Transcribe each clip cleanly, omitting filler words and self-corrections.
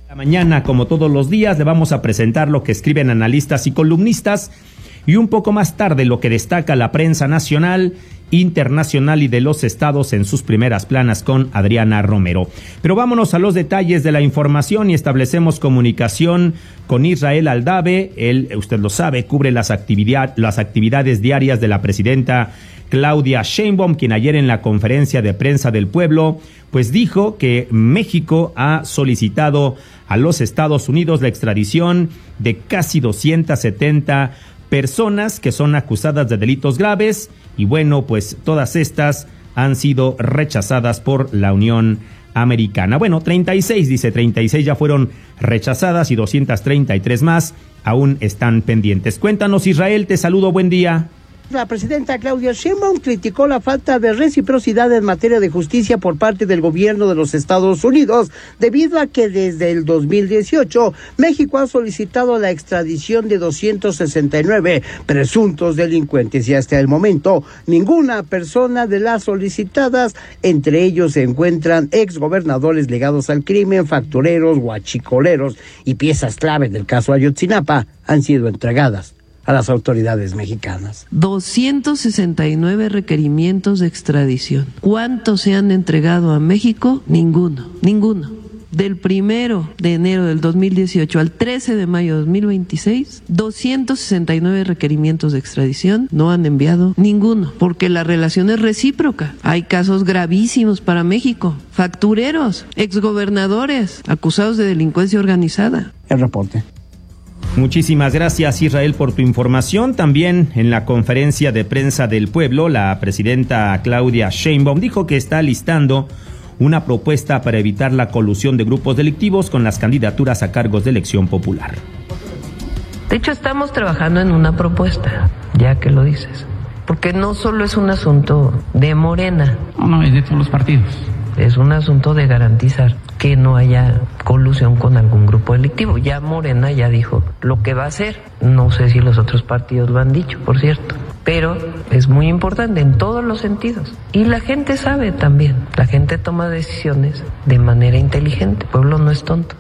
Mañana, como todos los días, le vamos a presentar lo que escriben analistas y columnistas y un poco más tarde lo que destaca la prensa nacional, internacional y de los estados en sus primeras planas con Adriana Romero. Pero vámonos a los detalles de la información y establecemos comunicación con Israel Aldave. Él, usted lo sabe, cubre las actividades diarias de la presidenta Claudia Sheinbaum, quien ayer en la conferencia de prensa del pueblo, pues dijo que México ha solicitado a los Estados Unidos la extradición de casi 270 personas que son acusadas de delitos graves y bueno, pues todas estas han sido rechazadas por la Unión Americana. Bueno, 36 ya fueron rechazadas y 233 más aún están pendientes. Cuéntanos, Israel, te saludo, buen día. La presidenta Claudia Sheinbaum criticó la falta de reciprocidad en materia de justicia por parte del gobierno de los Estados Unidos, debido a que desde el 2018 México ha solicitado la extradición de 269 presuntos delincuentes y hasta el momento ninguna persona de las solicitadas, entre ellos se encuentran exgobernadores ligados al crimen, factureros, guachicoleros y piezas clave del caso Ayotzinapa, han sido entregadas a las autoridades mexicanas. 269 requerimientos de extradición. ¿Cuántos se han entregado a México? Ninguno. Del 1 de enero del 2018 al 13 de mayo de 2026, 269 requerimientos de extradición, no han enviado ninguno, porque la relación es recíproca. Hay casos gravísimos para México. Factureros, exgobernadores, acusados de delincuencia organizada. El reporte. Muchísimas gracias, Israel, por tu información. También en la conferencia de prensa del pueblo, la presidenta Claudia Sheinbaum dijo que está listando una propuesta para evitar la colusión de grupos delictivos con las candidaturas a cargos de elección popular. De hecho, estamos trabajando en una propuesta, ya que lo dices, porque no solo es un asunto de Morena. No, es de todos los partidos. Es un asunto de garantizar que no haya colusión con algún grupo delictivo. Ya Morena ya dijo lo que va a hacer. No sé si los otros partidos lo han dicho, por cierto. Pero es muy importante en todos los sentidos. Y la gente sabe también. La gente toma decisiones de manera inteligente. El pueblo no es tonto.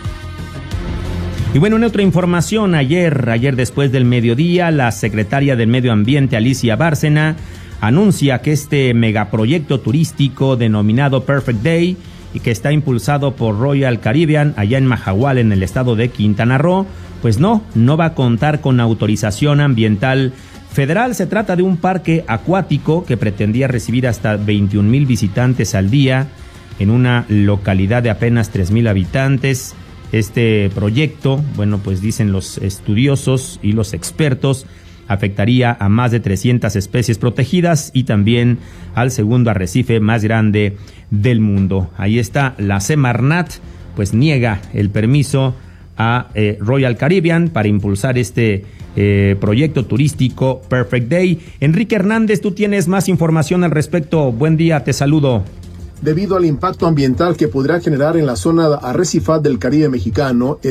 Y bueno, en otra información, ayer después del mediodía, la secretaria del Medio Ambiente, Alicia Bárcena, anuncia que este megaproyecto turístico denominado Perfect Day y que está impulsado por Royal Caribbean allá en Mahahual, en el estado de Quintana Roo, pues no va a contar con autorización ambiental federal. Se trata de un parque acuático que pretendía recibir hasta 21,000 visitantes al día en una localidad de apenas 3,000 habitantes. Este proyecto, bueno, pues dicen los estudiosos y los expertos, afectaría a más de 300 especies protegidas y también al segundo arrecife más grande del mundo. Ahí está, la Semarnat pues niega el permiso a Royal Caribbean para impulsar este proyecto turístico Perfect Day. Enrique Hernández, tú tienes más información al respecto. Buen día, te saludo. Debido al impacto ambiental que podrá generar en la zona arrecifal del Caribe mexicano,